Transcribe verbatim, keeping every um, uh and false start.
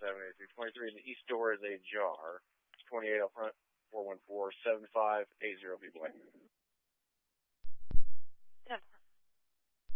seven eight three twenty-three, and the east door is ajar. twenty-eight up front, four one four, seven five eight zero, B-Boy.